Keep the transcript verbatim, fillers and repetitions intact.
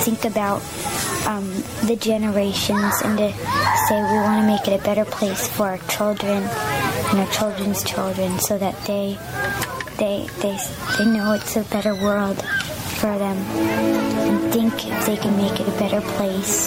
think about um, the generations and to say we want to make it a better place for our children and our children's children so that they they they they know it's a better world for them and think if they can make it a better place.